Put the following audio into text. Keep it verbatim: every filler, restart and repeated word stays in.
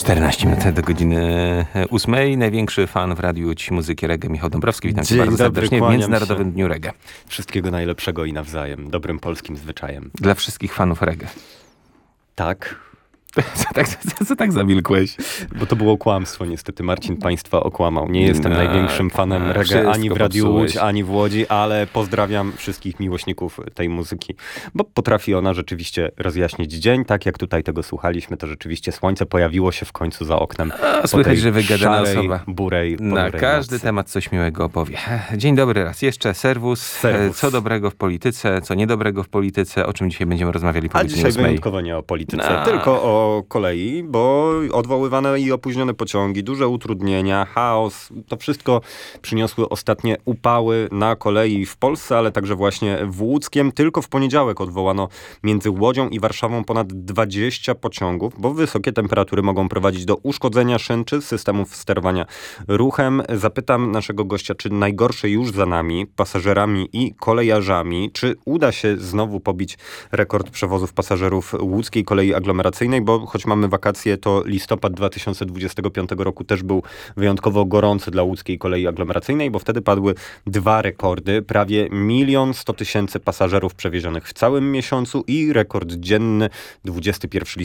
czternaście minut do godziny ósmej. Największy fan w radiu Ci Muzyki Reggae, Michał Dąbrowski. Witam Cię bardzo dobry, serdecznie w Międzynarodowym się. Dniu Reggae. Wszystkiego najlepszego i nawzajem. Dobrym polskim zwyczajem. Dla wszystkich fanów reggae. Tak. Co tak, co, co tak zamilkłeś? Bo to było kłamstwo, niestety. Marcin państwa okłamał. Nie jestem no, największym fanem no, reggae ani w Radiu Łódź, ani w Łodzi, ale pozdrawiam wszystkich miłośników tej muzyki. Bo potrafi ona rzeczywiście rozjaśnić dzień. Tak jak tutaj tego słuchaliśmy, to rzeczywiście słońce pojawiło się w końcu za oknem. A, słychać, że wygadana szarej, osoba burej, na każdy nocy. Temat coś miłego opowie. Dzień dobry raz jeszcze. Serwus. Serwus. Co dobrego w polityce, co niedobrego w polityce. O czym dzisiaj będziemy rozmawiali po A godzinie dzisiaj ósmej. Wyjątkowo nie o polityce, no. tylko o o kolei, bo odwoływane i opóźnione pociągi, duże utrudnienia, chaos, to wszystko przyniosły ostatnie upały na kolei w Polsce, ale także właśnie w Łódzkiem. Tylko w poniedziałek odwołano między Łodzią i Warszawą ponad dwadzieścia pociągów, bo wysokie temperatury mogą prowadzić do uszkodzenia szyn czy systemów sterowania ruchem. Zapytam naszego gościa, czy najgorsze już za nami, pasażerami i kolejarzami, czy uda się znowu pobić rekord przewozów pasażerów łódzkiej kolei aglomeracyjnej, bo choć mamy wakacje, to listopad dwa tysiące dwudziestego piątego roku też był wyjątkowo gorący dla łódzkiej kolei aglomeracyjnej, bo wtedy padły dwa rekordy. Prawie milion sto tysięcy pasażerów przewiezionych w całym miesiącu i rekord dzienny dwudziestego pierwszego